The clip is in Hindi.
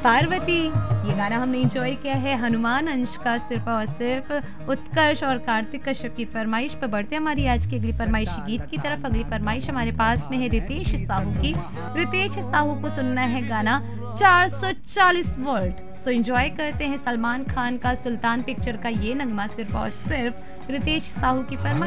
पार्वती। ये गाना हमने एंजॉय किया है हनुमान अंश का सिर्फ और सिर्फ उत्कर्ष और कार्तिक कश्यप की फरमाइश पर। बढ़ते हमारी आज की अगली फरमाइशी गीत की तरफ। अगली फरमाइश हमारे पास में है रितेश साहू की। रितेश साहू को सुनना है गाना 440 वोल्ट। सो एंजॉय करते हैं सलमान खान का सुल्तान पिक्चर का ये नगमा सिर्फ और सिर्फ रितेश साहू की फरमाइश।